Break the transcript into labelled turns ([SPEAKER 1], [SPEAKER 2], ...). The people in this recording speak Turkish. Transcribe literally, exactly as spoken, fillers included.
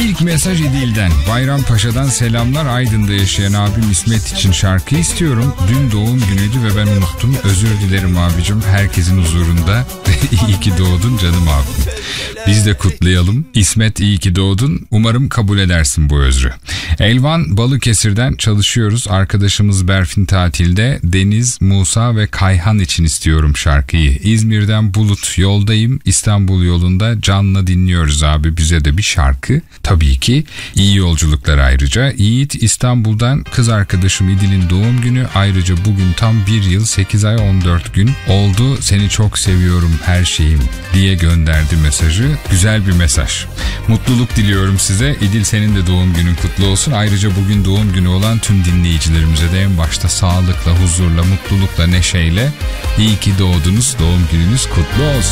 [SPEAKER 1] İlk mesaj İdil'den. Bayrampaşa'dan selamlar. Aydın'da yaşayan abim İsmet için şarkı istiyorum. Dün doğum günüydü ve ben unuttum. Özür dilerim abicim. Herkesin huzurunda. İyi ki doğdun canım abim. Biz de kutlayalım. İsmet iyi ki doğdun. Umarım kabul edersin bu özrü. Elvan Balıkesir'den çalışıyoruz. Arkadaşımız Berfin tatilde. Deniz, Musa ve Kayhan için istiyorum şarkıyı. İzmir'den Bulut, yoldayım. İstanbul yolunda canla dinliyoruz abi. Bize de bir şarkı. Tabii ki iyi yolculuklar ayrıca. Yiğit İstanbul'dan kız arkadaşım İdil'in doğum günü. Ayrıca bugün tam bir yıl sekiz ay on dört gün oldu. Seni çok seviyorum her şeyim diye gönderdi mesajı. Güzel bir mesaj. Mutluluk diliyorum size. İdil senin de doğum günün kutlu olsun. Ayrıca bugün doğum günü olan tüm dinleyicilerimize de en başta sağlıkla, huzurla, mutlulukla, neşeyle iyi ki doğdunuz. Doğum gününüz kutlu olsun.